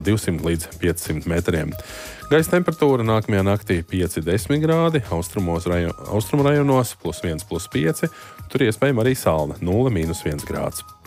200 līdz 500 metriem. Gaisa temperatūra nākamajā naktī 5–10 grādi, austrumu rajonos +1–+5, tur iespējama arī salna 0–1 grāds.